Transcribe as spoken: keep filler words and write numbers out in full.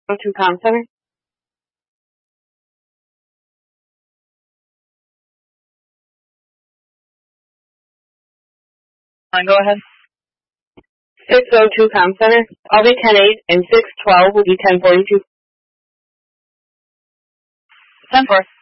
Go to Com Center. Uh, go ahead. six oh two Com Center. I'll be ten eight, and six twelve will be ten forty-two. ten four.